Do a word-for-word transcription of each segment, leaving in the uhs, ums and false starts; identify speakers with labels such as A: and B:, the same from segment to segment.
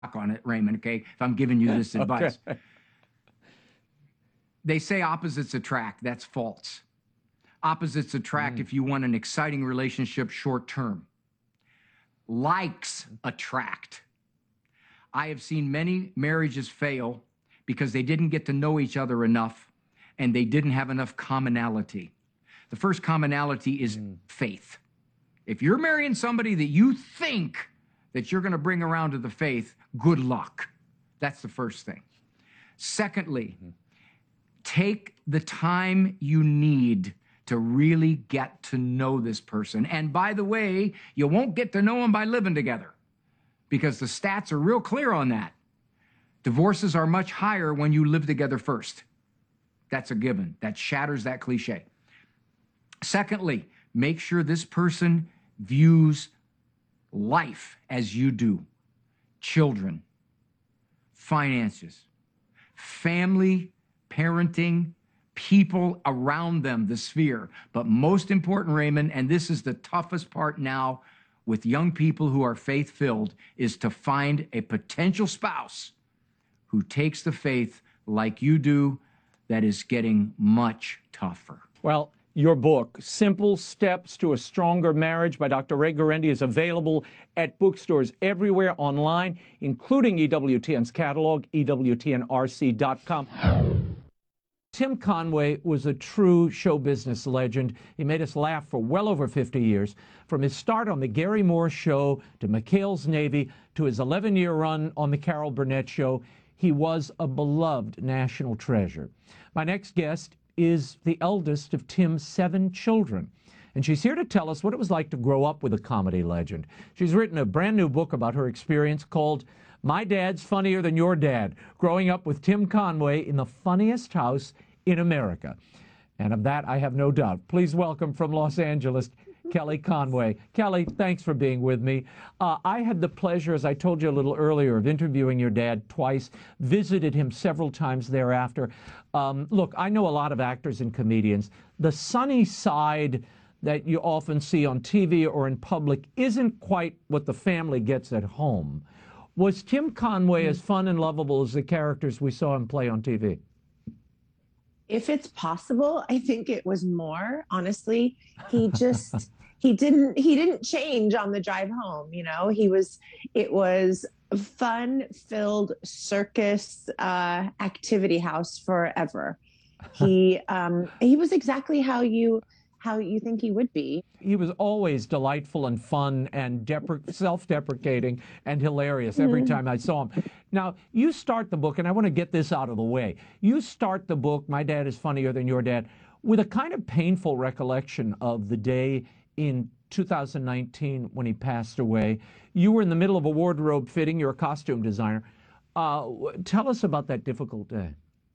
A: on it, Raymond, okay, if I'm giving you this advice.
B: Okay.
A: They say opposites attract. That's false. Opposites attract mm. if you want an exciting relationship short term. Likes attract. I have seen many marriages fail because they didn't get to know each other enough and they didn't have enough commonality. The first commonality is mm. faith. If you're marrying somebody that you think that you're going to bring around to the faith, good luck. That's the first thing. Secondly, mm-hmm. take the time you need to really get to know this person. And by the way, you won't get to know them by living together because the stats are real clear on that. Divorces are much higher when you live together first. That's a given. That shatters that cliche. Secondly, make sure this person views life as you do. Children, finances, family, parenting, people around them, the sphere. But most important, Raymond, and this is the toughest part now with young people who are faith-filled, is to find a potential spouse who takes the faith like you do. That is getting much tougher.
B: Well, your book, Simple Steps to a Stronger Marriage by Doctor Ray Guarendi, is available at bookstores everywhere online, including E W T N's catalog, E W T N R C dot com. Tim Conway was a true show business legend. He made us laugh for well over fifty years. From his start on The Gary Moore Show to McHale's Navy to his eleven-year run on The Carol Burnett Show, he was a beloved national treasure. My next guest is the eldest of Tim's seven children, and she's here to tell us what it was like to grow up with a comedy legend. She's written a brand new book about her experience called My Dad's Funnier Than Your Dad, Growing Up with Tim Conway in the Funniest House in America. And of that, I have no doubt. Please welcome from Los Angeles, Kelly Conway. Kelly, thanks for being with me. Uh, I had the pleasure, as I told you a little earlier, of interviewing your dad twice, visited him several times thereafter. Um, look, I know a lot of actors and comedians. The sunny side that you often see on T V or in public isn't quite what the family gets at home. Was Tim Conway as fun and lovable as the characters we saw him play on T V?
C: If it's possible, I think it was more, honestly. He just, he didn't, he didn't change on the drive home, you know? He was, it was a fun-filled circus uh, activity house forever. He, um, he was exactly how you, how you think he would be.
B: He was always delightful and fun and depre- self-deprecating and hilarious every time I saw him. Now, you start the book, and I want to get this out of the way. You start the book, My Dad is Funnier Than Your Dad, with a kind of painful recollection of the day in two thousand nineteen when he passed away. You were in the middle of a wardrobe fitting. You're a costume designer. Uh, tell us about that difficult day.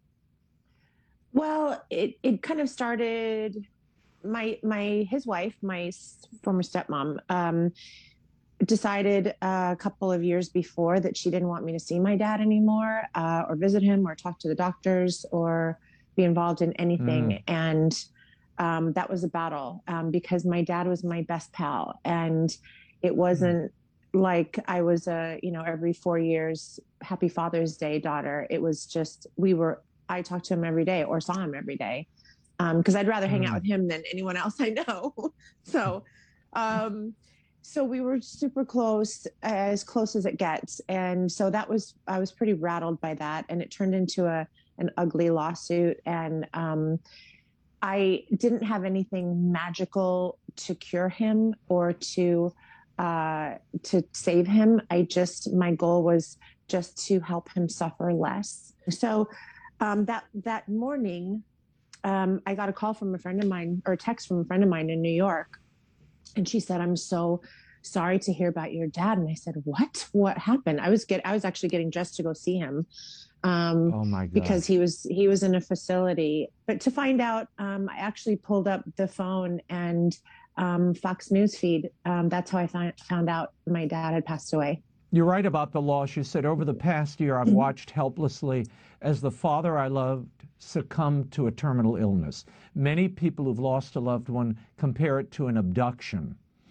C: Well, it, it kind of started... My my his wife, my former stepmom, um, decided a couple of years before that she didn't want me to see my dad anymore, uh, or visit him, or talk to the doctors, or be involved in anything. Mm. And um, that was a battle um, because my dad was my best pal, and it wasn't mm. like I was a you know every four years Happy Father's Day daughter. It was just we were. I talked to him every day, or saw him every day. Because um, I'd rather hang out with him than anyone else I know. so, um, so we were super close, as close as it gets. And so that was, I was pretty rattled by that. And it turned into a an ugly lawsuit. And um, I didn't have anything magical to cure him or to uh, to save him. I just, my goal was just to help him suffer less. So um, that that morning, Um, I got a call from a friend of mine, or a text from a friend of mine in New York. And she said, I'm so sorry to hear about your dad. And I said, what? What happened? I was get, I was actually getting dressed to go see him. Um,
B: oh my God.
C: Because he was, he was in a facility. But to find out, um, I actually pulled up the phone and um, Fox News feed. Um, that's how I found, found out my dad had passed away.
B: You're right about the loss. You said, over the past year, I've watched helplessly as the father I loved succumbed to a terminal illness. Many people who've lost a loved one compare it to an abduction.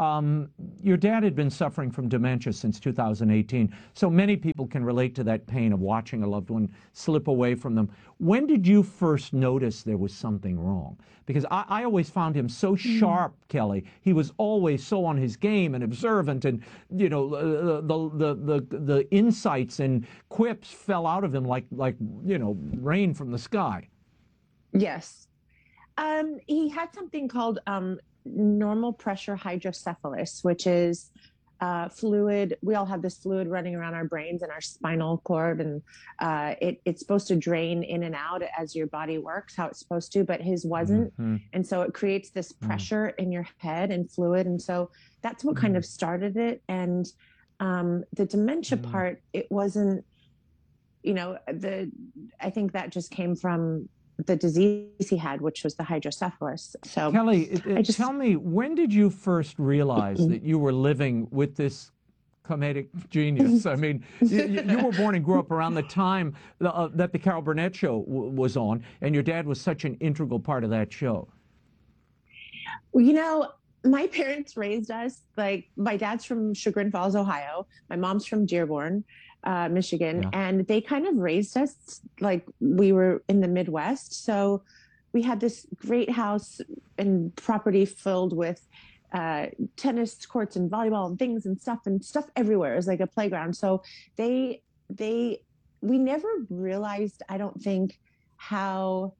B: Um, your dad had been suffering from dementia since two thousand eighteen, so many people can relate to that pain of watching a loved one slip away from them. When did you first notice there was something wrong? Because I, I always found him so sharp, Kelly. He was always so on his game and observant, and you know uh, the, the the the insights and quips fell out of him like like you know rain from the sky.
C: Yes. Um, he had something called um, normal pressure hydrocephalus, which is uh, fluid. We all have this fluid running around our brains and our spinal cord, and uh, it, it's supposed to drain in and out as your body works, how it's supposed to, but his wasn't. Mm-hmm. And so it creates this pressure mm-hmm. in your head and fluid. And so that's what mm-hmm. kind of started it. And um, the dementia mm-hmm. part, it wasn't, you know, the, I think that just came from the disease he had, which was the hydrocephalus. So
B: Kelly, it, it, just, tell me, when did you first realize that you were living with this comedic genius? I mean, you, you were born and grew up around the time uh, that the Carol Burnett show w was on, and your dad was such an integral part of that show.
C: Well, you know, my parents raised us, like, my dad's from Chagrin Falls, Ohio. My mom's from Dearborn, Uh, Michigan, yeah. and they kind of raised us like we were in the Midwest. So we had this great house and property filled with uh, tennis courts and volleyball and things and stuff and stuff everywhere. It was like a playground. So they, they, we never realized, I don't think, how,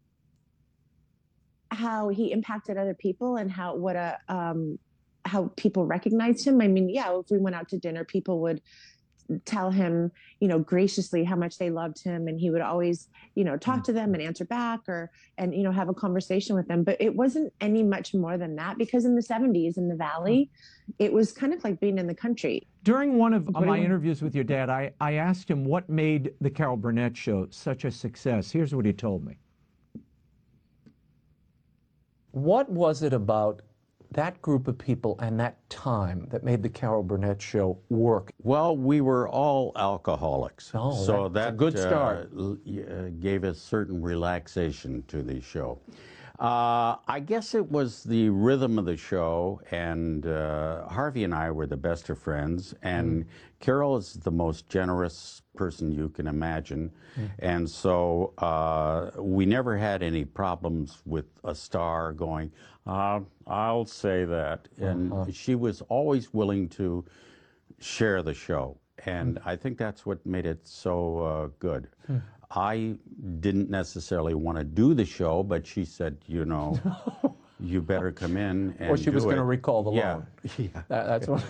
C: how he impacted other people and how, what a, um, how people recognized him. I mean, yeah, if we went out to dinner, people would tell him, you know, graciously how much they loved him, and he would always, you know, talk to them and answer back, or and you know have a conversation with them. But it wasn't any much more than that, because in the seventies in the Valley, it was kind of like being in the country.
B: During one of my interviews with your dad, I, I asked him what made the Carol Burnett show such a success. Here's what he told me.
D: What was it about that group of people and that time that made the Carol Burnett show work?
E: Well, we were all alcoholics,
D: oh,
E: so
D: that's
E: that
D: a good start.
E: Uh, uh, gave us certain relaxation to the show. Uh, I guess it was the rhythm of the show, and uh, Harvey and I were the best of friends, and mm. Carol is the most generous person you can imagine, mm. and so uh, we never had any problems with a star going, uh, I'll say that, and uh-huh. she was always willing to share the show, and mm. I think that's what made it so uh, good. Mm. I didn't necessarily want to do the show, but she said, you know, you better come in and
D: Or she
E: do
D: was going
E: it.
D: to recall the
E: yeah.
D: loan.
E: Yeah.
D: That, that's what.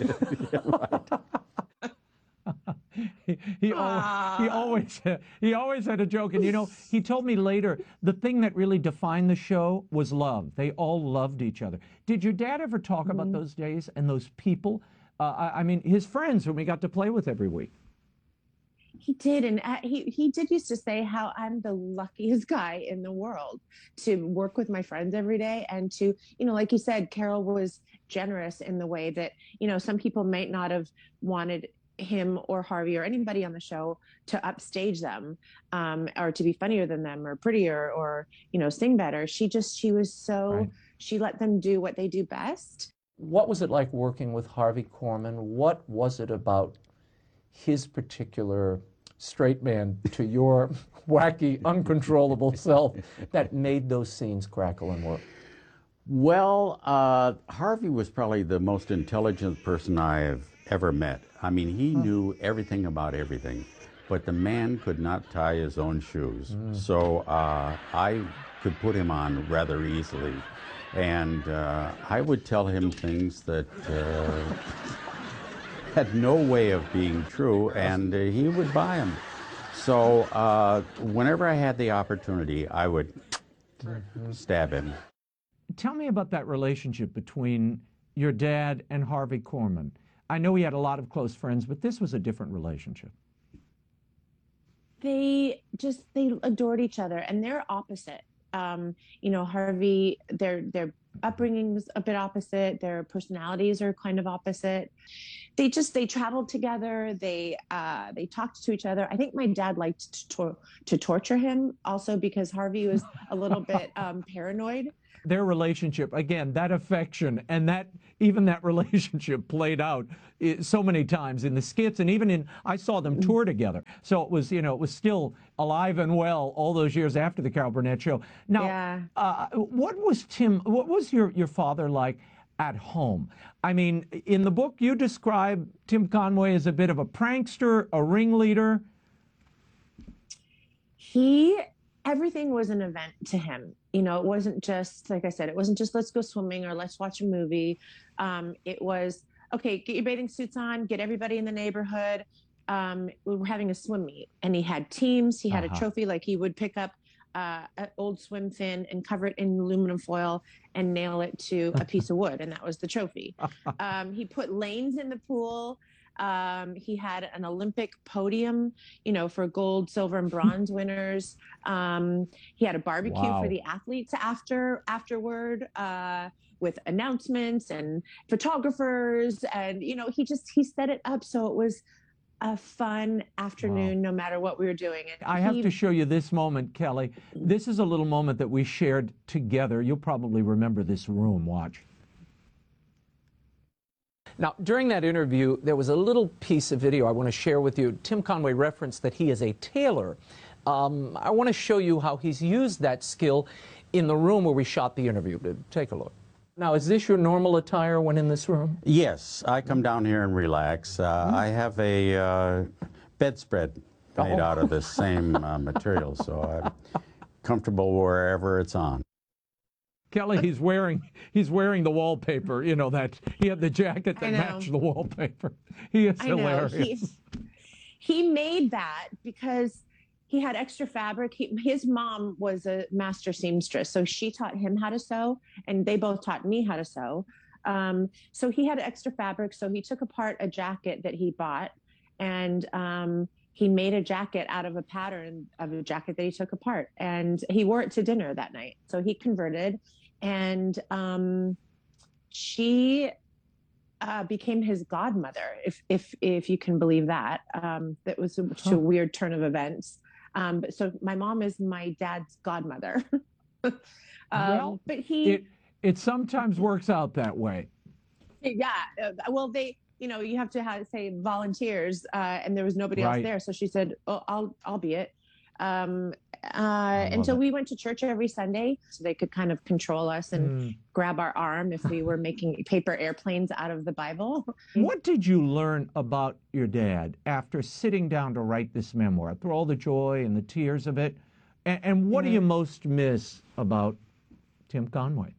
E: Yeah, right.
B: he, he, always, he always he always had a joke, and you know, he told me later the thing that really defined the show was love. They all loved each other. Did your dad ever talk mm-hmm. about those days and those people? Uh, I, I mean, his friends whom we got to play with every week.
C: He did, and uh, he he did used to say how I'm the luckiest guy in the world to work with my friends every day, and to, you know, like you said, Carol was generous in the way that, you know, some people might not have wanted him or Harvey or anybody on the show to upstage them, um, or to be funnier than them or prettier or, you know, sing better. She just, she was so, right. she let them do what they do best.
D: What was it like working with Harvey Korman? What was it about his particular straight man to your wacky, uncontrollable self that made those scenes crackle and work?
E: Well, uh, Harvey was probably the most intelligent person I have ever met. I mean, he huh. knew everything about everything, but the man could not tie his own shoes. Mm. So uh, I could put him on rather easily. And uh, I would tell him things that uh, had no way of being true, and uh, he would buy them. So uh, whenever I had the opportunity, I would stab him.
B: Tell me about that relationship between your dad and Harvey Korman. I know he had a lot of close friends, but this was a different relationship.
C: They just, they adored each other, and they're opposite. Um, you know, Harvey, their their upbringing was a bit opposite. Their personalities are kind of opposite. They just, they traveled together. They uh, they talked to each other. I think my dad liked to, to, to torture him also, because Harvey was a little bit um, paranoid.
B: their relationship, again, that affection and that even that relationship played out i- so many times in the skits, and even in, I saw them tour together. So it was, you know, it was still alive and well all those years after the Carol Burnett show. Now,
C: Yeah.
B: uh, what was Tim, what was your, your father like at home? I mean, in the book, you describe Tim Conway as a bit of a prankster, a ringleader.
C: He, everything was an event to him. You know, it wasn't just, like I said, it wasn't just let's go swimming or let's watch a movie. Um, it was, okay, get your bathing suits on, get everybody in the neighborhood. Um, we were having a swim meet, and he had teams. He had
B: Uh-huh.
C: a trophy, like he would pick up uh, an old swim fin and cover it in aluminum foil and nail it to a piece of wood, and that was the trophy. Um, he put lanes in the pool. Um, he had an Olympic podium, you know, for gold, silver, and bronze winners. Um, he had a barbecue
B: Wow.
C: for the athletes after afterward, uh, with announcements and photographers, and you know, he just he set it up so it was a fun afternoon, no matter what we were doing. And
B: I have
C: he-
B: to show you this moment, Kelly. This is a little moment that we shared together. You'll probably remember this room. Watch.
D: Now, during that interview, there was a little piece of video I want to share with you. Tim Conway referenced that he is a tailor. Um, I want to show you how he's used that skill in the room where we shot the interview. Take a look. Now, is this your normal attire when in this room?
E: Yes, I come down here and relax. Uh, I have a uh, bedspread made
D: Oh.
E: out of this same uh, material, so I'm comfortable wherever it's on.
B: Kelly, he's wearing he's wearing the wallpaper. You know that he had the jacket
C: I
B: that
C: know.
B: matched the wallpaper. He is
C: I know.
B: hilarious.
C: He, he made that because he had extra fabric. He, his mom was a master seamstress, so she taught him how to sew, and they both taught me how to sew. Um, so he had extra fabric, so he took apart a jacket that he bought, and um, he made a jacket out of a pattern of a jacket that he took apart, and he wore it to dinner that night. So he converted, and um, she uh, became his godmother, if if if you can believe that. Um, that was a,
B: Huh.
C: a weird turn of events. Um, but so my mom is my dad's godmother. um,
B: Well,
C: but he,
B: It it sometimes works out that way.
C: yeah. Uh, well, they, you know, you have to have, say volunteers, uh, and there was nobody
B: Right.
C: else there. So she said, "Oh, I'll I'll be it." Um, uh, and
B: love
C: so
B: it.
C: we went to church every Sunday, so they could kind of control us and
B: Mm.
C: grab our arm if we were making paper airplanes out of the Bible.
B: What did you learn about your dad after sitting down to write this memoir, through all the joy and the tears of it? And, and what do you most miss about Tim Conway?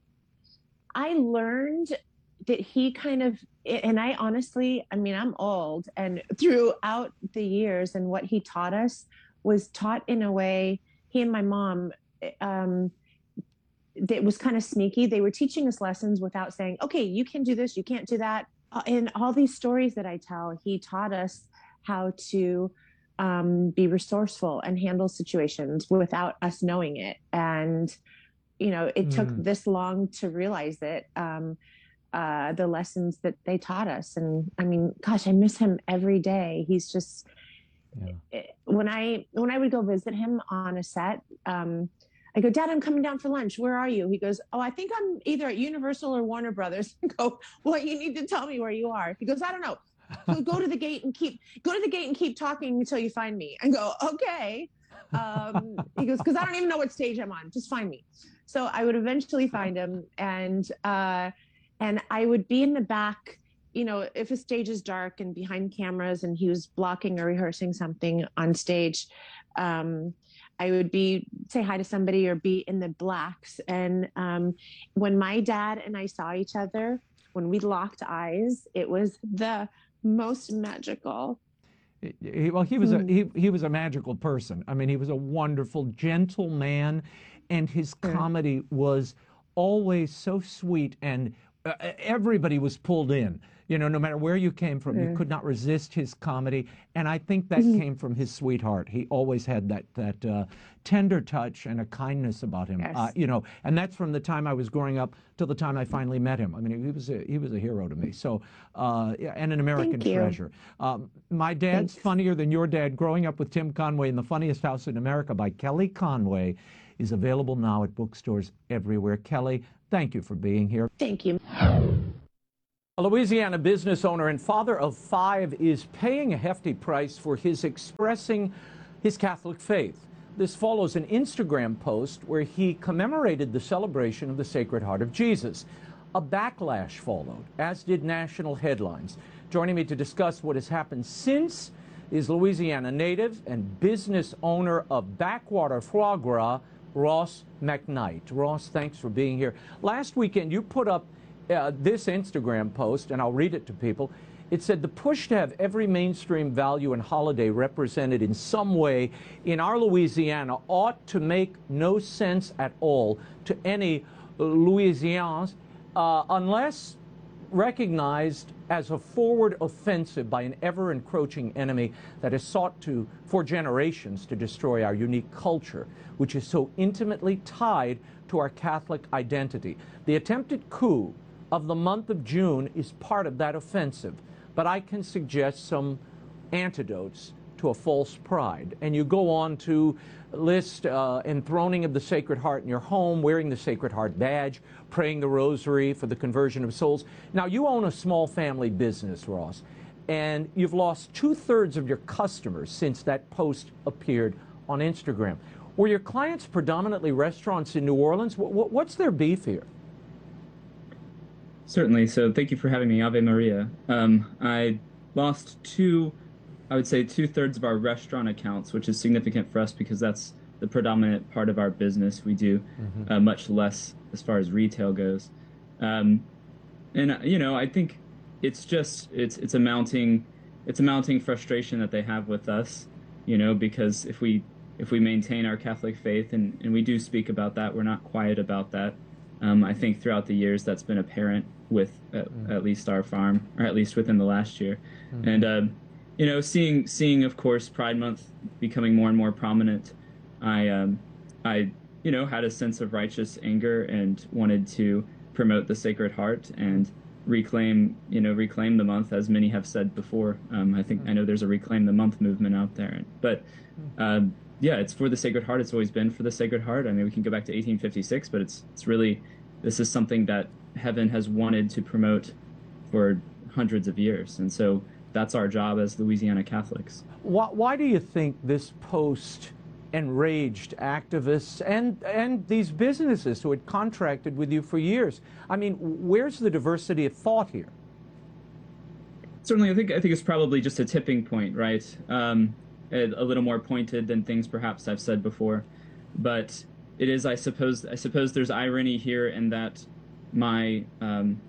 C: I learned that he kind of, and I honestly, I mean, I'm old, and throughout the years and what he taught us was taught in a way, he and my mom, um, that was kind of sneaky. They were teaching us lessons without saying, okay, you can do this, you can't do that. Uh, in all these stories that I tell, he taught us how to um, be resourceful and handle situations without us knowing it. And, you know, it took
B: Mm.
C: this long to realize it, um, uh, the lessons that they taught us. And I mean, gosh, I miss him every day. He's just,
B: Yeah.
C: when I, when I would go visit him on a set, um, I go, Dad, I'm coming down for lunch. Where are you? He goes, oh, I think I'm either at Universal or Warner Brothers. I go, well, you need to tell me where you are. He goes, I don't know. So go to the gate and keep, go to the gate and keep talking until you find me. I go, okay. Um, he goes, because I don't even know what stage I'm on. Just find me. So I would eventually find him, and uh, and I would be in the back. You know, if a stage is dark and behind cameras, and he was blocking or rehearsing something on stage, um, I would be say hi to somebody or be in the blacks. And um, when my dad and I saw each other, when we locked eyes, it was the most magical.
B: He, well, he was a he, he was a magical person. I mean, he was a wonderful, gentle man, and his comedy was always so sweet and uh, everybody was pulled in. You know, no matter where you came from, you could not resist his comedy, and I think that came from his sweetheart. He always had that that uh, tender touch and a kindness about him.
C: Yes.
B: Uh, you know, and that's from the time I was growing up till the time I finally met him. I mean, he was a, he was a hero to me. So, uh, yeah, and an American
C: Thank you.
B: treasure. Um, my dad's
C: Thanks.
B: funnier than your dad. Growing Up with Tim Conway in the Funniest House in America by Kelly Conway is available now at bookstores everywhere. Kelly, thank you for being here.
C: Thank you.
B: A Louisiana business owner and father of five is paying a hefty price for his expressing his Catholic faith. This follows an Instagram post where he commemorated the celebration of the Sacred Heart of Jesus. A backlash followed, as did national headlines. Joining me to discuss what has happened since is Louisiana native and business owner of Backwater Foie Gras, Ross McKnight. Ross, thanks for being here. Last weekend, you put up Uh, this Instagram post, and I'll read it to people. It said, the push to have every mainstream value and holiday represented in some way in our Louisiana ought to make no sense at all to any Louisians uh, unless recognized as a forward offensive by an ever-encroaching enemy that has sought to, for generations, to destroy our unique culture, which is so intimately tied to our Catholic identity. The attempted coup of the month of June is part of that offensive, but I can suggest some antidotes to a false pride. And you go on to list uh, enthroning of the Sacred Heart in your home, wearing the Sacred Heart badge, praying the rosary for the conversion of souls. Now, you own a small family business, Ross, and you've lost two-thirds of your customers since that post appeared on Instagram. Were your clients predominantly restaurants in New Orleans? Wh- wh- what's their beef here?
F: Certainly. So thank you for having me. Ave Maria. Um, I lost two, I would say two thirds of our restaurant accounts, which is significant for us because that's the predominant part of our business. We do mm-hmm. uh, much less as far as retail goes. Um, and, uh, you know, I think it's just, it's, it's a mounting, it's a mounting frustration that they have with us, you know, because if we, if we maintain our Catholic faith, and, and we do speak about that, we're not quiet about that. Um, I think throughout the years that's been apparent with uh, mm. at least our farm, or at least within the last year. Mm. And, uh, you know, seeing, seeing, of course, Pride Month becoming more and more prominent, I, um, I, you know, had a sense of righteous anger and wanted to promote the Sacred Heart and reclaim, you know, reclaim the month, as many have said before. Um, I think, mm. I know there's a Reclaim the Month movement out there. But, uh, yeah, it's for the Sacred Heart. It's always been for the Sacred Heart. I mean, we can go back to eighteen fifty-six, but it's it's really, this is something that heaven has wanted to promote for hundreds of years. And so that's our job as Louisiana Catholics.
B: Why, why do you think this post enraged activists and, and these businesses who had contracted with you for years? I mean, where's the diversity of thought here?
F: Certainly, I think I think it's probably just a tipping point, right? Um, a, a little more pointed than things perhaps I've said before, but it is, I suppose, I suppose there's irony here in that my um,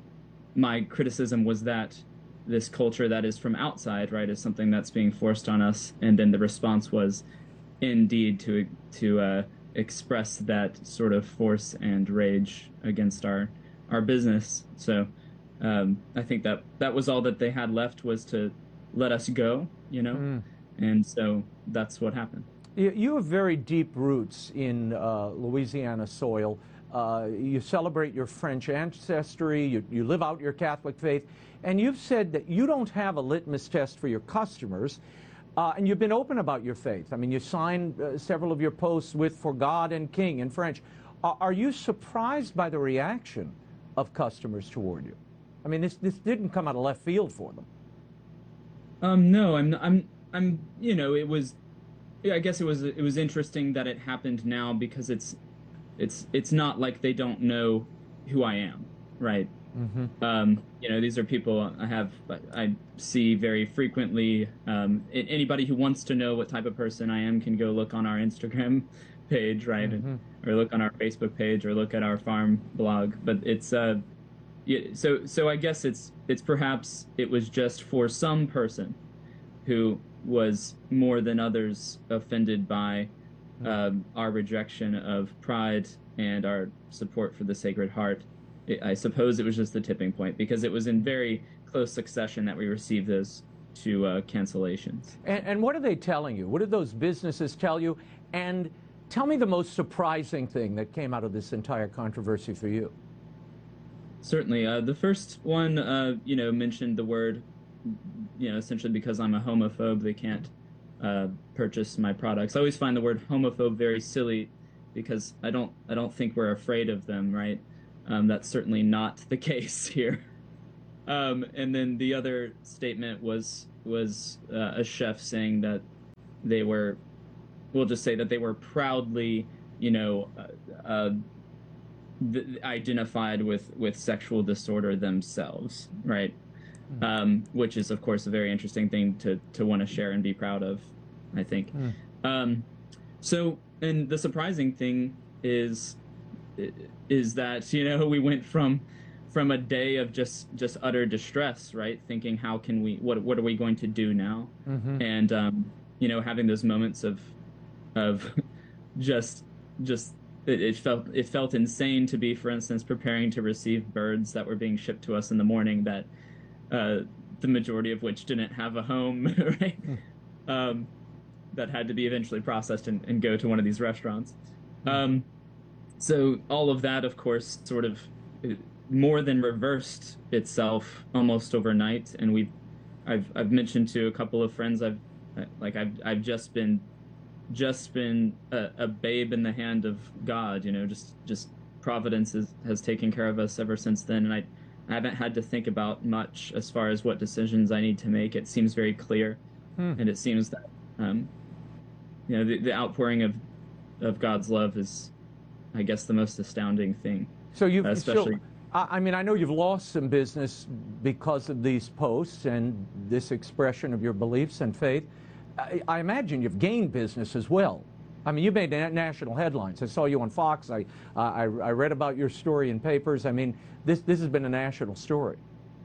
F: my criticism was that this culture that is from outside, right, is something that's being forced on us, and then the response was, indeed, to to uh, express that sort of force and rage against our our business. So um, I think that that was all that they had left, was to let us go, you know, mm. and so that's what happened.
B: You, you have very deep roots in uh, Louisiana soil. Uh, you celebrate your French ancestry, you, you live out your Catholic faith, and you've said that you don't have a litmus test for your customers, uh, and you've been open about your faith. I mean, you signed uh, several of your posts with "For God and King" in French. Uh, are you surprised by the reaction of customers toward you? I mean, this this didn't come out of left field for them.
F: Um, no, I'm, I'm, I'm. You know, it was. Yeah, I guess it was. It was interesting that it happened now, because it's. It's it's not like they don't know who I am, right? Mm-hmm. Um, you know, these are people I have I see very frequently. Um, anybody who wants to know what type of person I am can go look on our Instagram page, right, mm-hmm. or look on our Facebook page, or look at our farm blog. But it's uh, yeah, so so I guess it's it's perhaps it was just for some person who was more than others offended by Um, our rejection of pride and our support for the Sacred Heart. it, I suppose it was just the tipping point, because it was in very close succession that we received those two uh, cancellations.
B: And, and what are they telling you? What did those businesses tell you? And tell me the most surprising thing that came out of this entire controversy for you.
F: Certainly. Uh, the first one, uh, you know, mentioned the word, you know, essentially because I'm a homophobe, they can't uh, purchase my products. I always find the word homophobe very silly, because I don't, I don't think we're afraid of them, right? Um, that's certainly not the case here. Um, and then the other statement was was uh, a chef saying that they were, we'll just say that they were proudly, you know, uh, uh, th- identified with, with sexual disorder themselves, right? Mm. Um, which is, of course, a very interesting thing to, to want to share and be proud of, I think. Mm. Um, so, and the surprising thing is, is that, you know, we went from from a day of just just utter distress, right? Thinking, how can we, what what are we going to do now? Mm-hmm. And um, you know, having those moments of of just just it, it felt it felt insane to be, for instance, preparing to receive birds that were being shipped to us in the morning, that uh, the majority of which didn't have a home, right? Mm. Um, that had to be eventually processed and, and go to one of these restaurants. Mm. Um, so all of that, of course, sort of it, more than reversed itself almost overnight. And we've, I've, I've mentioned to a couple of friends, I've, like, I've, I've just been, just been a, a babe in the hand of God, you know, just, just providence is, has taken care of us ever since then. And I, I haven't had to think about much as far as what decisions I need to make. It seems very clear. Hmm. And it seems that, um, you know, the, the outpouring of, of God's love is, I guess, the most astounding thing.
B: So you've,
F: uh, especially.
B: So, I mean, I know you've lost some business because of these posts and this expression of your beliefs and faith. I, I imagine you've gained business as well. I mean, you made national headlines. I saw you on Fox. I, uh, I, I read about your story in papers. I mean, this this has been a national story.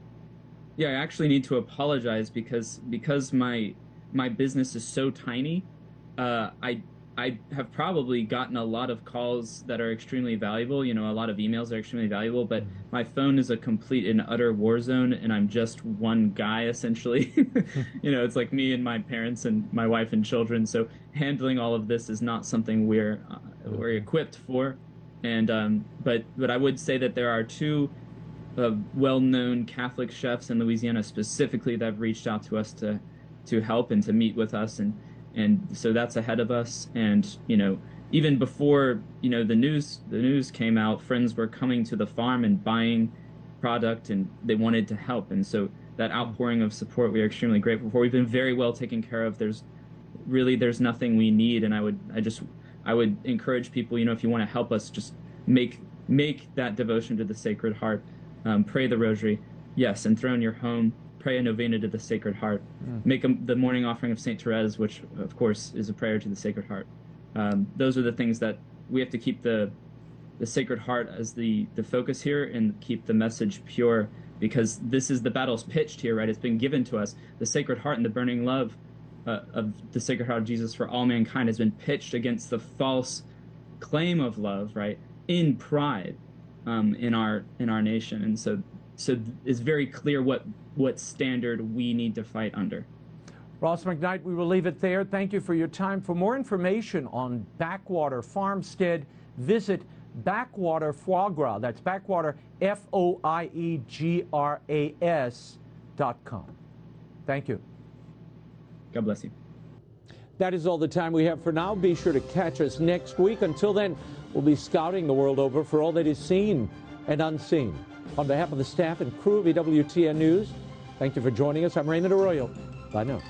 F: Yeah, I actually need to apologize because because my my business is so tiny. Uh, I. I have probably gotten a lot of calls that are extremely valuable, you know, a lot of emails are extremely valuable, but my phone is a complete and utter war zone, and I'm just one guy, essentially. You know, it's like me and my parents and my wife and children, so handling all of this is not something we're uh, we're equipped for. And um, but but I would say that there are two uh, well-known Catholic chefs in Louisiana specifically that have reached out to us to to help and to meet with us, and And so that's ahead of us. And, you know, even before, you know, the news, the news came out, friends were coming to the farm and buying product, and they wanted to help. And so that outpouring of support, we are extremely grateful for. We've been very well taken care of. There's really, there's nothing we need. And I would, I just, I would encourage people, you know, if you want to help us, just make, make that devotion to the Sacred Heart. Um, pray the Rosary. Yes. Enthrone your home. Pray a novena to the Sacred Heart. Mm. Make a, the morning offering of Saint Therese, which, of course, is a prayer to the Sacred Heart. Um, those are the things that we have to keep the the Sacred Heart as the, the focus here, and keep the message pure, because this is the battle's pitched here, right? It's been given to us. The Sacred Heart and the burning love uh, of the Sacred Heart of Jesus for all mankind has been pitched against the false claim of love, right? In pride um, in our in our nation. And so so it's very clear what what standard we need to fight under.
B: Ross McKnight, we will leave it there. Thank you for your time. For more information on Backwater Farmstead, visit Backwater Foie Gras. That's Backwater, F O I E G R A S dot com. Thank you.
F: God bless you.
B: That is all the time we have for now. Be sure to catch us next week. Until then, we'll be scouting the world over for all that is seen and unseen. On behalf of the staff and crew of E W T N News, thank you for joining us. I'm Raymond Arroyo. Bye now.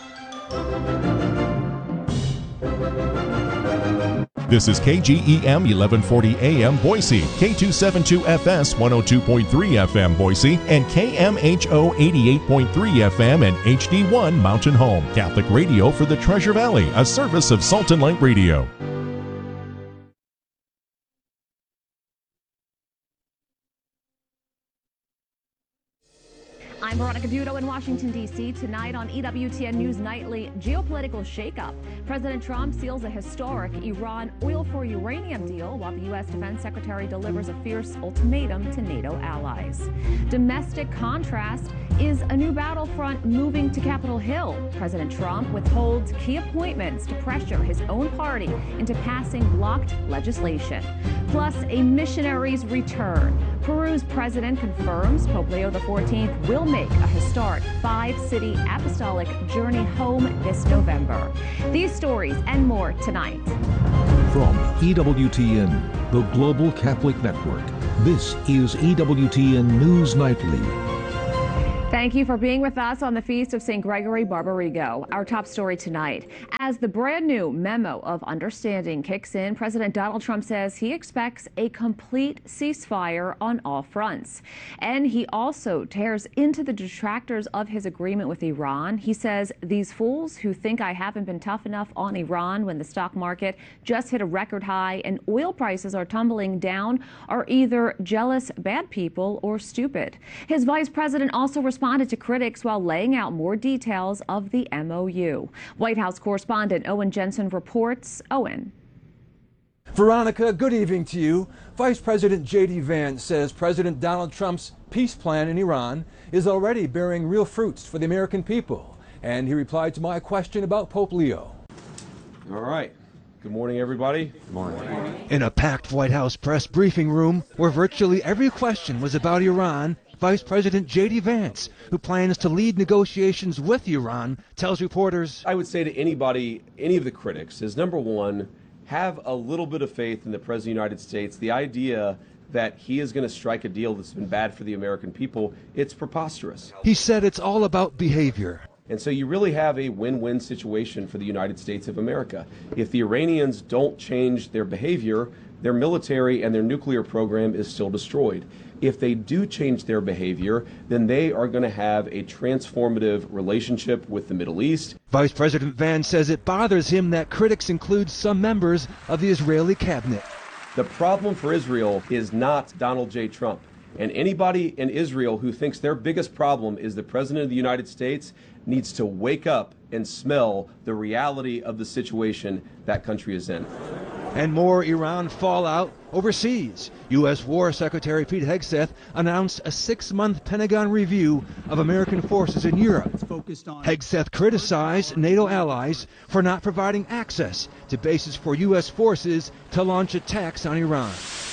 G: This is K G E M eleven forty A M Boise, K two seventy-two F S one oh two point three F M Boise, and K M H O eighty-eight point three F M and H D one Mountain Home. Catholic radio for the Treasure Valley, a service of Salt and Light Radio.
H: I'm Veronica Budo in Washington, D C Tonight on E W T N News Nightly, geopolitical shakeup. President Trump seals a historic Iran oil for uranium deal, while the U S Defense Secretary delivers a fierce ultimatum to NATO allies. Domestic contrast is a new battlefront moving to Capitol Hill. President Trump withholds key appointments to pressure his own party into passing blocked legislation. Plus, a missionary's return. Peru's president confirms Pope Leo the fourteenth will make a historic five-city apostolic journey home this November. These stories and more tonight.
I: From E W T N, the Global Catholic Network, this is E W T N News Nightly.
H: Thank you for being with us on the Feast of Saint Gregory Barbarigo. Our top story tonight. As the brand new Memo of Understanding kicks in, President Donald Trump says he expects a complete ceasefire on all fronts. And he also tears into the detractors of his agreement with Iran. He says, these fools who think I haven't been tough enough on Iran when the stock market just hit a record high and oil prices are tumbling down are either jealous bad people or stupid. His vice president also responded to critics while laying out more details of the M O U. White House correspondent Owen Jensen reports. Owen.
J: Veronica, good evening to you. Vice President J D Vance says President Donald Trump's peace plan in Iran is already bearing real fruits for the American people. And he replied to my question about Pope Leo.
K: All right. Good morning, everybody. Good morning.
J: In a packed White House press briefing room where virtually every question was about Iran, Vice President J D Vance, who plans to lead negotiations with Iran, tells reporters,
K: I would say to anybody, any of the critics, is number one, have a little bit of faith in the President of the United States. The idea that he is going to strike a deal that's been bad for the American people, it's preposterous.
J: He said it's all about behavior.
K: And so you really have a win-win situation for the United States of America. If the Iranians don't change their behavior, their military and their nuclear program is still destroyed. If they do change their behavior, then they are going to have a transformative relationship with the Middle East.
J: Vice President Vance says it bothers him that critics include some members of the Israeli cabinet.
K: The problem for Israel is not Donald J. Trump. And anybody in Israel who thinks their biggest problem is the President of the United States needs to wake up and smell the reality of the situation that country is in.
J: And more Iran fallout overseas. U S War Secretary Pete Hegseth announced a six-month Pentagon review of American forces in Europe. Hegseth criticized NATO allies for not providing access to bases for U S forces to launch attacks on Iran.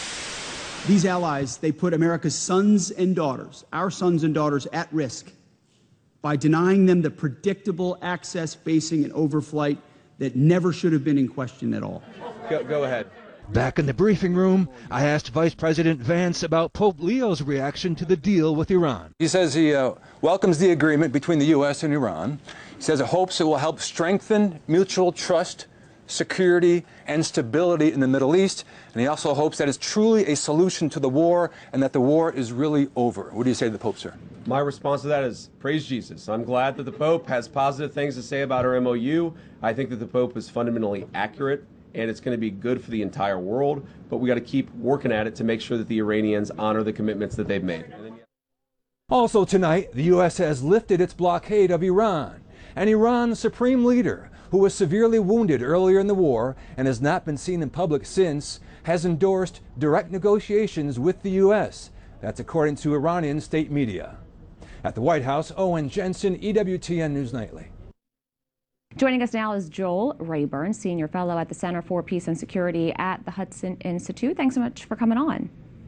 L: These allies, they put America's sons and daughters, our sons and daughters, at risk by denying them the predictable access, basing, and overflight that never should have been in question at all.
K: Go, go ahead.
J: Back in the briefing room, I asked Vice President Vance about Pope Leo's reaction to the deal with Iran.
M: He says he uh, welcomes the agreement between the U S and Iran. He says it hopes it will help strengthen mutual trust, security, and stability in the Middle East. And he also hopes that it's truly a solution to the war and that the war is really over. What do you say to the Pope, sir?
K: My response to that is praise Jesus. I'm glad that the Pope has positive things to say about our M O U. I think that the Pope is fundamentally accurate, and it's going to be good for the entire world. But we got to keep working at it to make sure that the Iranians honor the commitments that they've made.
J: Also tonight, the U S has lifted its blockade of Iran. And Iran's supreme leader, who was severely wounded earlier in the war and has not been seen in public since, has endorsed direct negotiations with the U S. That's according to Iranian state media. At the White House, Owen Jensen, E W T N News Nightly.
H: Joining us now is Joel Rayburn, Senior Fellow at the Center for Peace and Security at the Hudson Institute. Thanks so much for coming on.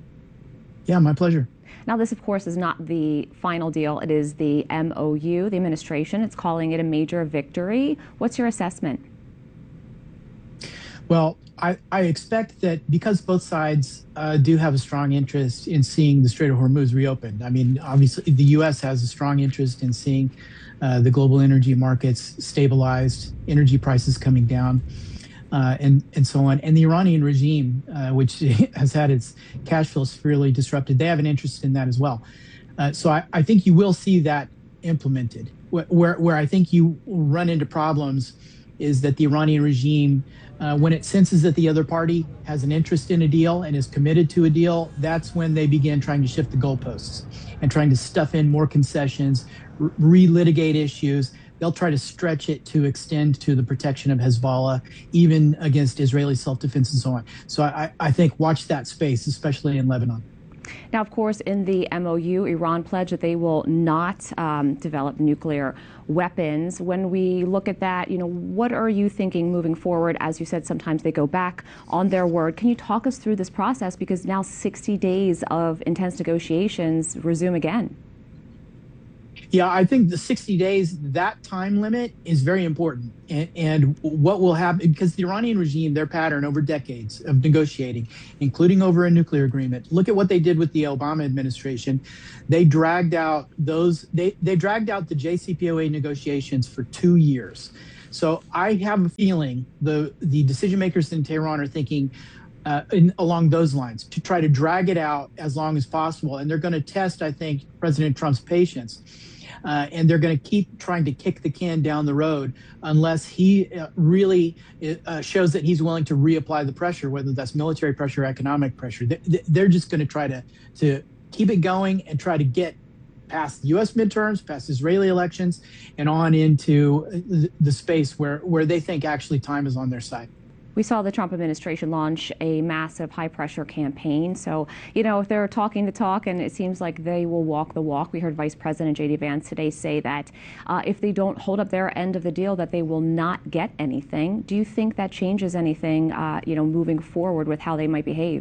N: Yeah, my pleasure.
H: Now, this, of course, is not the final deal. It is the M O U, the administration. It's calling it a major victory. What's your assessment?
N: Well, I, I expect that because both sides uh, do have a strong interest in seeing the Strait of Hormuz reopened. I mean, obviously, the U S has a strong interest in seeing uh, the global energy markets stabilized, energy prices coming down, uh, and, and so on. And the Iranian regime, uh, which has had its cash flow severely disrupted, they have an interest in that as well. Uh, so I, I think you will see that implemented. Where, where I think you run into problems is that the Iranian regime, uh, when it senses that the other party has an interest in a deal and is committed to a deal, that's when they begin trying to shift the goalposts and trying to stuff in more concessions, r- relitigate issues. They'll try to stretch it to extend to the protection of Hezbollah, even against Israeli self-defense and so on. So I, I think watch that space, especially in Lebanon.
H: Now, of course, in the M O U, Iran pledged that they will not um, develop nuclear weapons. When we look at that, you know, what are you thinking moving forward? As you said, sometimes they go back on their word. Can you talk us through this process? Because now sixty days of intense negotiations resume again.
N: Yeah, I think the sixty days, that time limit is very important. And, and what will happen, because the Iranian regime, their pattern over decades of negotiating, including over a nuclear agreement, look at what they did with the Obama administration. They dragged out those, they, they dragged out the J C P O A negotiations for two years. So I have a feeling the, the decision makers in Tehran are thinking, Uh, in, along those lines, to try to drag it out as long as possible. And they're going to test, I think, President Trump's patience. Uh, and they're going to keep trying to kick the can down the road unless he uh, really uh, shows that he's willing to reapply the pressure, whether that's military pressure or economic pressure. They, they're just going to try to, to keep it going and try to get past the U S midterms, past Israeli elections, and on into the, the space where, where they think actually time is on their side.
H: We saw the Trump administration launch a massive high-pressure campaign. So, you know, if they're talking the talk and it seems like they will walk the walk, we heard Vice President J D Vance today say that uh, if they don't hold up their end of the deal, that they will not get anything. Do you think that changes anything, uh, you know, moving forward with how they might behave?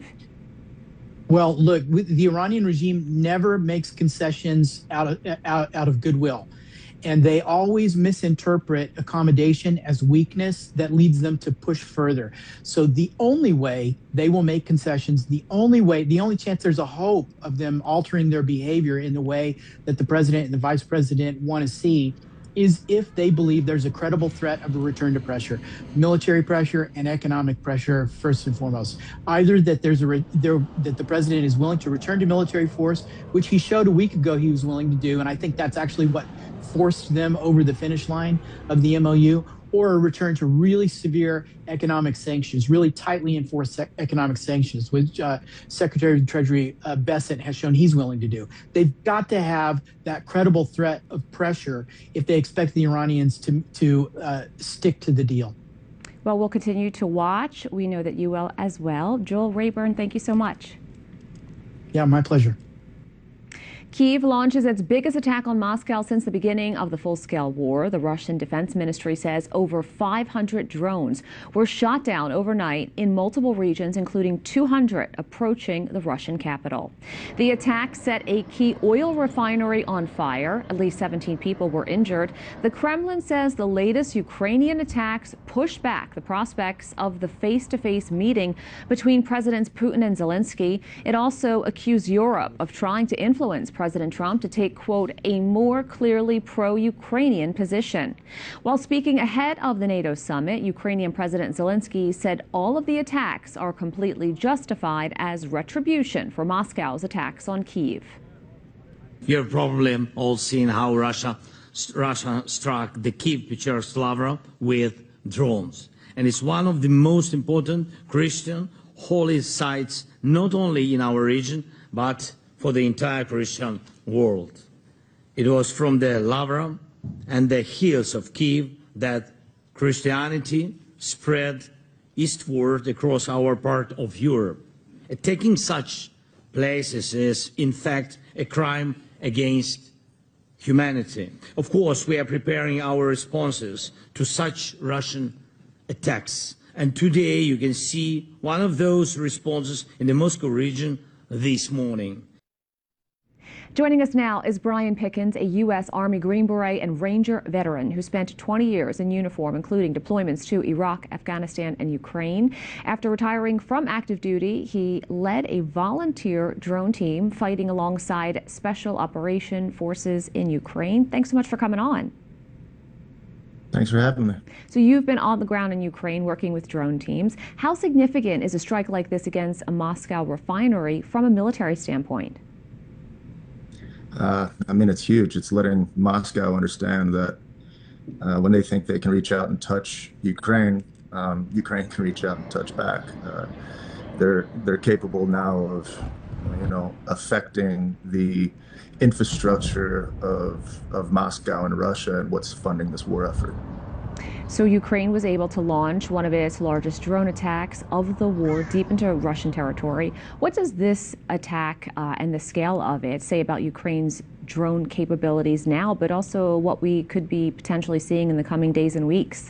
N: Well, look, the Iranian regime never makes concessions out of, out, out of goodwill. And they always misinterpret accommodation as weakness that leads them to push further. So the only way they will make concessions, the only way, the only chance there's a hope of them altering their behavior in the way that the president and the vice president want to see is if they believe there's a credible threat of a return to pressure, military pressure and economic pressure first and foremost. Either that there's a re- there, that the president is willing to return to military force, which he showed a week ago he was willing to do, and I think that's actually what forced them over the finish line of the M O U, or a return to really severe economic sanctions, really tightly enforced economic sanctions, which uh, Secretary of the Treasury uh, Bessent has shown he's willing to do. They've got to have that credible threat of pressure if they expect the Iranians to, to uh, stick to the deal.
H: Well, we'll continue to watch. We know that you will as well. Joel Rayburn, thank you so much.
N: Yeah, my pleasure.
H: Kyiv launches its biggest attack on Moscow since the beginning of the full-scale war. The Russian Defense Ministry says over five hundred drones were shot down overnight in multiple regions, including two hundred approaching the Russian capital. The attack set a key oil refinery on fire. At least seventeen people were injured. The Kremlin says the latest Ukrainian attacks pushed back the prospects of the face-to-face meeting between Presidents Putin and Zelensky. It also accused Europe of trying to influence President President Trump to take, quote, a more clearly pro-Ukrainian position. While speaking ahead of the NATO summit, Ukrainian President Zelensky said all of the attacks are completely justified as retribution for Moscow's attacks on Kyiv.
O: You've probably all seen how Russia, Russia struck the Kyiv Pechersk Lavra with drones. And it's one of the most important Christian holy sites, not only in our region, but for the entire Christian world. It was from the Lavra and the hills of Kyiv that Christianity spread eastward across our part of Europe. Attacking such places is, in fact, a crime against humanity. Of course, we are preparing our responses to such Russian attacks. And today you can see one of those responses in the Moscow region this morning.
H: Joining us now is Brian Pickens, a U S Army Green Beret and Ranger veteran who spent twenty years in uniform, including deployments to Iraq, Afghanistan, and Ukraine. After retiring from active duty, he led a volunteer drone team fighting alongside Special Operation Forces in Ukraine. Thanks so much for coming on.
P: Thanks for having me.
H: So you've been on the ground in Ukraine working with drone teams. How significant is a strike like this against a Moscow refinery from a military standpoint?
P: Uh, I mean, it's huge. It's letting Moscow understand that uh, when they think they can reach out and touch Ukraine, um, Ukraine can reach out and touch back. Uh, they're they're capable now of, you know, affecting the infrastructure of of Moscow and Russia and what's funding this war effort.
H: So Ukraine was able to launch one of its largest drone attacks of the war deep into Russian territory. What does this attack uh, and the scale of it say about Ukraine's drone capabilities now, but also what we could be potentially seeing in the coming days and weeks?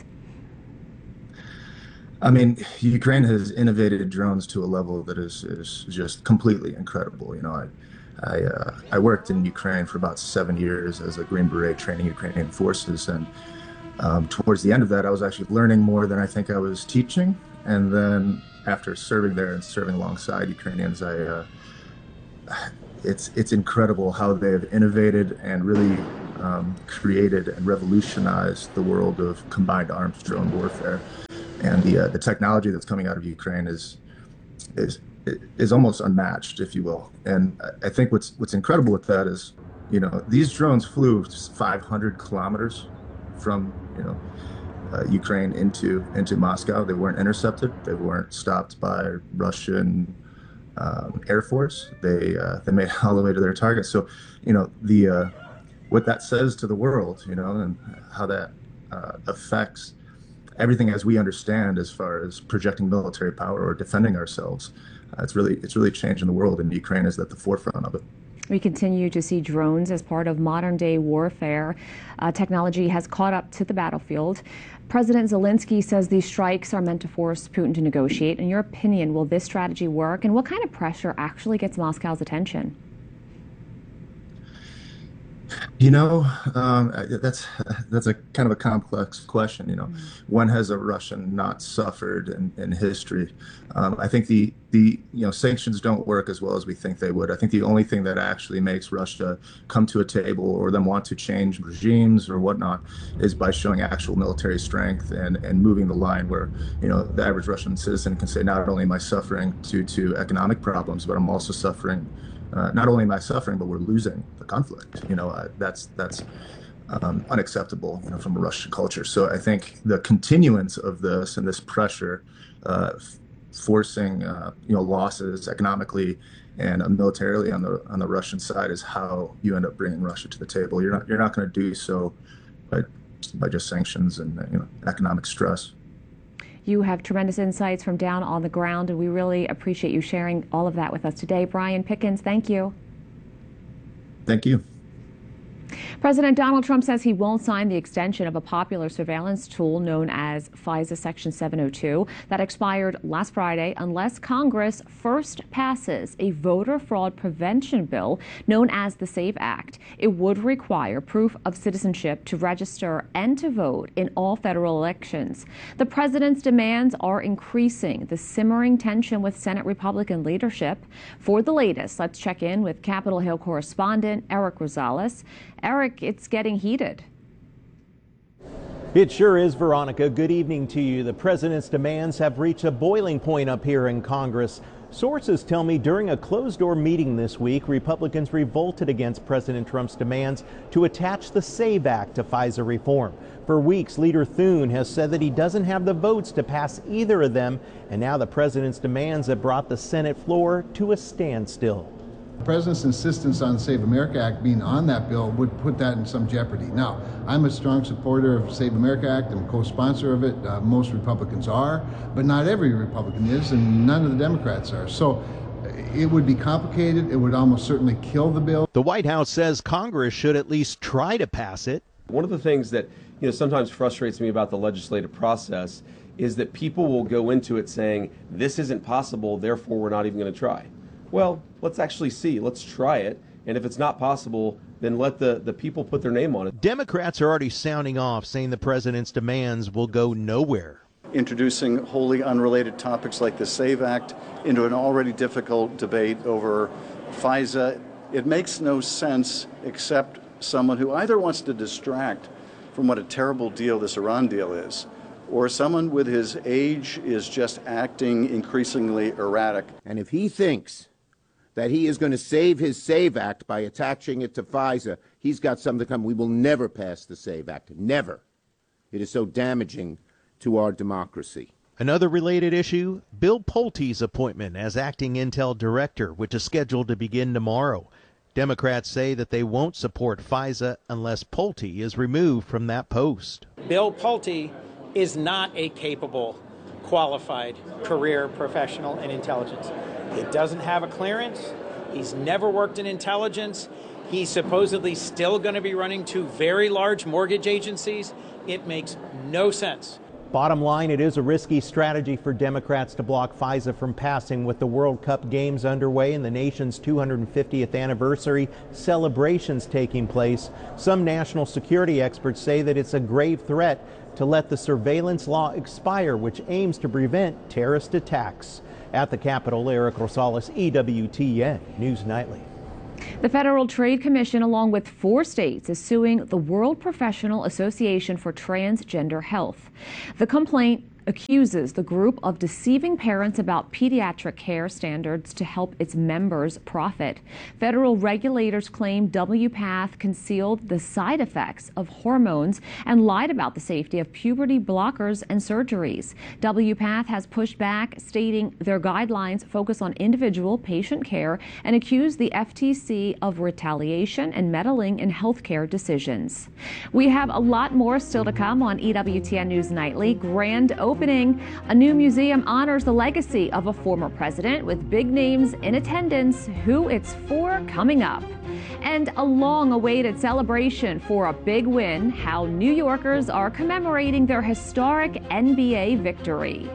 P: I mean, Ukraine has innovated drones to a level that is, is just completely incredible. You know, I I, uh, I worked in Ukraine for about seven years as a Green Beret training Ukrainian forces, and Um, towards the end of that, I was actually learning more than I think I was teaching. And then after serving there and serving alongside Ukrainians, I uh, it's it's incredible how they have innovated and really um, created and revolutionized the world of combined arms drone warfare. And the uh, the technology that's coming out of Ukraine is is is almost unmatched, if you will. And I think what's what's incredible with that is, you know, these drones flew five hundred kilometers from, you know, uh, Ukraine into into Moscow. They weren't intercepted. They weren't stopped by Russian um, Air Force. They uh, they made it all the way to their target. So, you know, the uh, what that says to the world, you know, and how that uh, affects everything as we understand as far as projecting military power or defending ourselves. Uh, it's really it's really changing the world, and Ukraine is at the forefront of it.
H: We continue to see drones as part of modern-day warfare. Uh, technology has caught up to the battlefield. President Zelensky says these strikes are meant to force Putin to negotiate. In your opinion, will this strategy work? And what kind of pressure actually gets Moscow's attention?
P: You know, um, that's that's a kind of a complex question. You know, mm-hmm. When has a Russian not suffered in, in history? Um, I think the the you know sanctions don't work as well as we think they would. I think the only thing that actually makes Russia come to a table or them want to change regimes or whatnot is by showing actual military strength and and moving the line where, you know, the average Russian citizen can say, not only am I suffering due to economic problems, but I'm also suffering. Uh, not only am I suffering, but we're losing the conflict. You know, uh, that's that's um, unacceptable, you know, from a Russian culture. So I think the continuance of this and this pressure, uh, f- forcing uh, you know losses economically and uh, militarily on the on the Russian side is how you end up bringing Russia to the table. You're not you're not going to do so by by just sanctions and uh, you know economic stress.
H: You have tremendous insights from down on the ground, and we really appreciate you sharing all of that with us today. Brian Pickens, thank you.
P: Thank you.
H: President Donald Trump says he won't sign the extension of a popular surveillance tool known as FISA Section seven oh two that expired last Friday unless Congress first passes a voter fraud prevention bill known as the SAVE Act. It would require proof of citizenship to register and to vote in all federal elections. The president's demands are increasing the simmering tension with Senate Republican leadership. For the latest, let's check in with Capitol Hill correspondent Eric Rosales. Eric, it's getting heated.
Q: It sure is, Veronica. Good evening to you. The president's demands have reached a boiling point up here in Congress. Sources tell me during a closed-door meeting this week, Republicans revolted against President Trump's demands to attach the SAVE Act to FISA reform. For weeks, Leader Thune has said that he doesn't have the votes to pass either of them, and now the president's demands have brought the Senate floor to a standstill.
R: The president's insistence on the Save America Act being on that bill would put that in some jeopardy. Now, I'm a strong supporter of Save America Act. I'm a co-sponsor of it. Uh, most Republicans are, but not every Republican is, and none of the Democrats are. So it would be complicated. It would almost certainly kill the bill.
Q: The White House says Congress should at least try to pass it.
K: One of the things that you know sometimes frustrates me about the legislative process is that people will go into it saying, this isn't possible, therefore we're not even going to try. Well, let's actually see. Let's try it. And if it's not possible, then let the, the people put their name on it.
Q: Democrats are already sounding off, saying the president's demands will go nowhere.
S: Introducing wholly unrelated topics like the SAVE Act into an already difficult debate over FISA, it makes no sense except someone who either wants to distract from what a terrible deal this Iran deal is, or someone with his age is just acting increasingly erratic.
T: And if he thinks that he is going to save his SAVE Act by attaching it to FISA, he's got something to come. We will never pass the SAVE Act. Never. It is so damaging to our democracy.
Q: Another related issue, Bill Pulte's appointment as acting Intel director, which is scheduled to begin tomorrow. Democrats say that they won't support FISA unless Pulte is removed from that post.
U: Bill Pulte is not a capable, qualified career professional in intelligence. He doesn't have a clearance. He's never worked in intelligence. He's supposedly still going to be running two very large mortgage agencies. It makes no sense.
Q: Bottom line, it is a risky strategy for Democrats to block FISA from passing with the World Cup games underway and the nation's two hundred fiftieth anniversary celebrations taking place. Some national security experts say that it's a grave threat to let the surveillance law expire, which aims to prevent terrorist attacks. At the Capitol, Eric Rosales, E W T N News Nightly.
H: The Federal Trade Commission, along with four states, is suing the World Professional Association for Transgender Health. The complaint accuses the group of deceiving parents about pediatric care standards to help its members profit. Federal regulators claim W PATH concealed the side effects of hormones and lied about the safety of puberty blockers and surgeries. W PATH has pushed back, stating their guidelines focus on individual patient care and accused the F T C of retaliation and meddling in healthcare decisions. We have a lot more still to come on E W T N News Nightly. Grand opening. A new museum honors the legacy of a former president with big names in attendance. Who it's for coming up. And a long-awaited celebration for a big win. How New Yorkers are commemorating their historic N B A victory.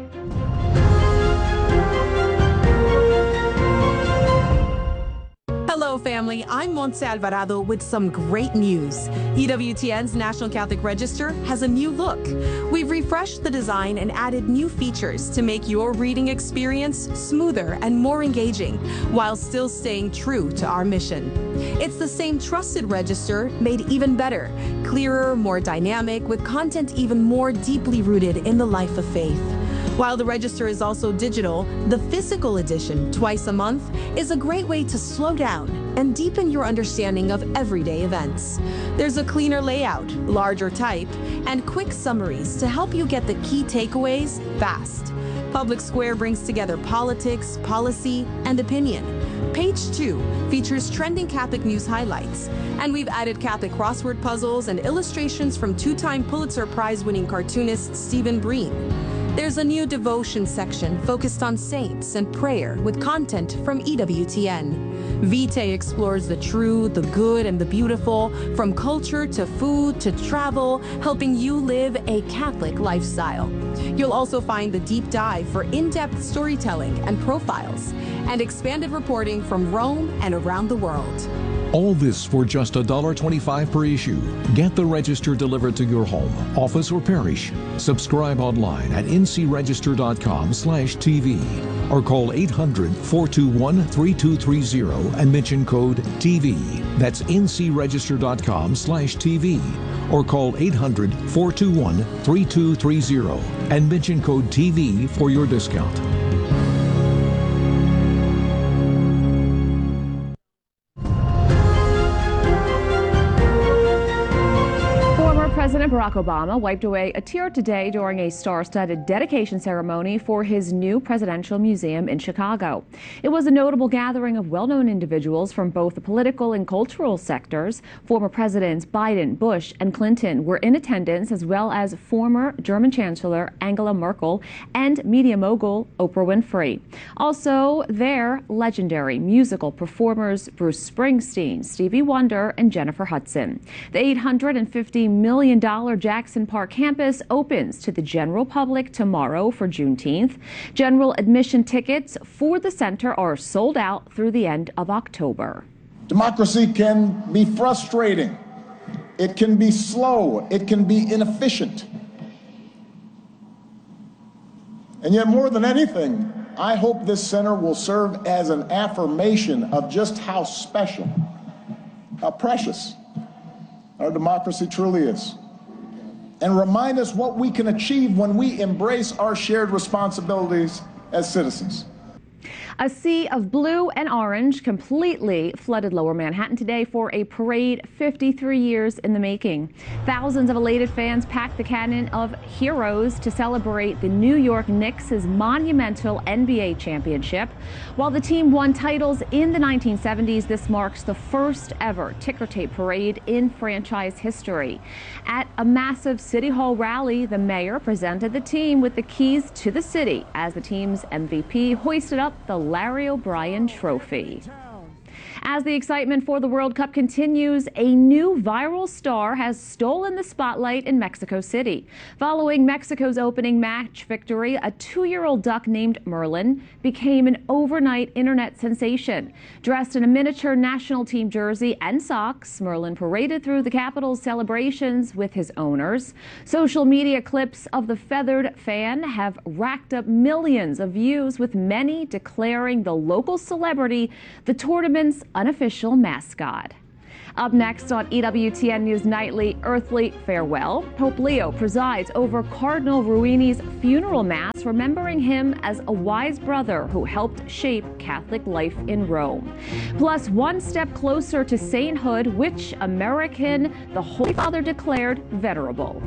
V: Hello, family. I'm Montse Alvarado with some great news. E W T N's National Catholic Register has a new look. We've refreshed the design and added new features to make your reading experience smoother and more engaging, while still staying true to our mission. It's the same trusted register, made even better, clearer, more dynamic, with content even more deeply rooted in the life of faith. While the register is also digital, the physical edition, twice a month, is a great way to slow down and deepen your understanding of everyday events. There's a cleaner layout, larger type, and quick summaries to help you get the key takeaways fast. Public Square brings together politics, policy, and opinion. Page two features trending Catholic news highlights, and we've added Catholic crossword puzzles and illustrations from two-time Pulitzer Prize-winning cartoonist Stephen Breen. There's a new devotion section focused on saints and prayer with content from E W T N. Vitae explores the true, the good, and the beautiful, from culture to food to travel, helping you live a Catholic lifestyle. You'll also find the deep dive for in-depth storytelling and profiles, and expanded reporting from Rome and around the world.
I: All this for just one dollar twenty-five per issue. Get the register delivered to your home, office, or parish. Subscribe online at n c register dot com slash t v or call eight hundred, four two one, three two three zero and mention code T V. That's n c register dot com slash T V or call eight hundred, four two one, three two three zero and mention code T V for your discount.
H: President Barack Obama wiped away a tear today during a star-studded dedication ceremony for his new presidential museum in Chicago. It was a notable gathering of well-known individuals from both the political and cultural sectors. Former Presidents Biden, Bush, and Clinton were in attendance, as well as former German Chancellor Angela Merkel and media mogul Oprah Winfrey. Also there, legendary musical performers Bruce Springsteen, Stevie Wonder, and Jennifer Hudson. The eight hundred fifty million dollars Jackson Park campus opens to the general public tomorrow for Juneteenth. General admission tickets for the center are sold out through the end of October.
W: Democracy can be frustrating. It can be slow. It can be inefficient. And yet, more than anything, I hope this center will serve as an affirmation of just how special, how precious our democracy truly is, and remind us what we can achieve when we embrace our shared responsibilities as citizens.
H: A sea of blue and orange completely flooded Lower Manhattan today for a parade fifty-three years in the making. Thousands of elated fans packed the Cannon of Heroes to celebrate the New York Knicks' monumental N B A championship. While the team won titles in the nineteen seventies, this marks the first ever ticker tape parade in franchise history. At a massive City Hall rally, the mayor presented the team with the keys to the city as the team's M V P hoisted up the Larry O'Brien Trophy. As the excitement for the World Cup continues, a new viral star has stolen the spotlight in Mexico City. Following Mexico's opening match victory, a two-year-old duck named Merlin became an overnight internet sensation. Dressed in a miniature national team jersey and socks, Merlin paraded through the capital's celebrations with his owners. Social media clips of the feathered fan have racked up millions of views, with many declaring the local celebrity the tournament's unofficial mascot. Up next on E W T N News Nightly, Earthly Farewell. Pope Leo presides over Cardinal Ruini's funeral mass, remembering him as a wise brother who helped shape Catholic life in Rome. Plus, one step closer to sainthood, which American the Holy Father declared venerable.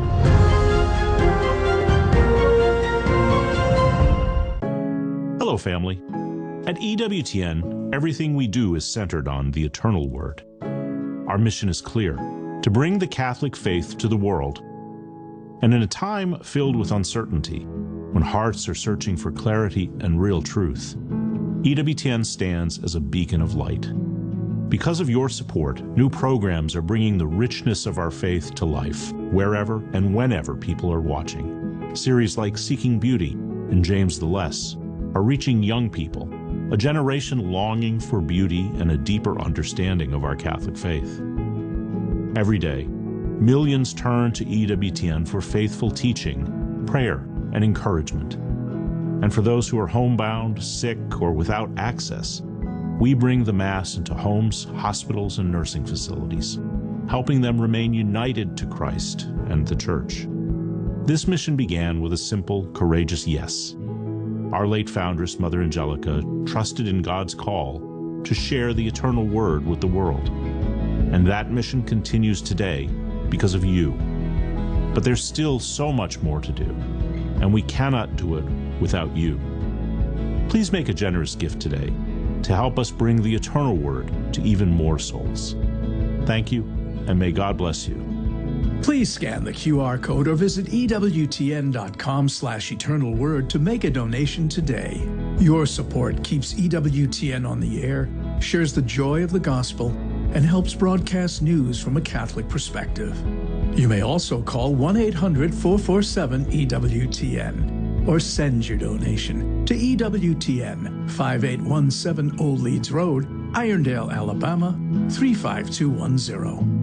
A: Hello, family. At E W T N, everything we do is centered on the eternal word. Our mission is clear: to bring the Catholic faith to the world. And in a time filled with uncertainty, when hearts are searching for clarity and real truth, E W T N stands as a beacon of light. Because of your support, new programs are bringing the richness of our faith to life, wherever and whenever people are watching. Series like Seeking Beauty and James the Less are reaching young people, a generation longing for beauty and a deeper understanding of our Catholic faith. Every day, millions turn to E W T N for faithful teaching, prayer, and encouragement. And for those who are homebound, sick, or without access, we bring the Mass into homes, hospitals, and nursing facilities, helping them remain united to Christ and the Church. This mission began with a simple, courageous yes. Our late foundress, Mother Angelica, trusted in God's call to share the eternal word with the world. And that mission continues today because of you. But there's still so much more to do, and we cannot do it without you. Please make a generous gift today to help us bring the eternal word to even more souls. Thank you, and may God bless you.
D: Please scan the Q R code or visit E W T N dot com slash eternal word to make a donation today. Your support keeps E W T N on the air, shares the joy of the gospel, and helps broadcast news from a Catholic perspective. You may also call one eight hundred, four four seven, E W T N or send your donation to E W T N, five eight one seven Old Leeds Road, Irondale, Alabama, three five two one zero.